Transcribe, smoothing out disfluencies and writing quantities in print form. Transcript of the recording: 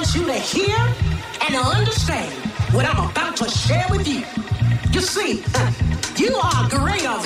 want you to hear and to understand what I'm about to share with you. You see, you are greater